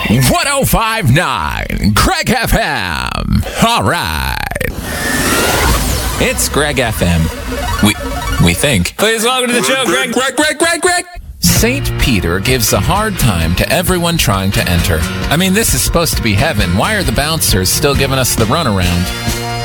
1059 Greg FM. All right. It's Greg FM. We think. Please welcome to the show, Greg. St. Peter gives a hard time to everyone trying to enter. I mean, this is supposed to be heaven. Why are the bouncers still giving us the runaround?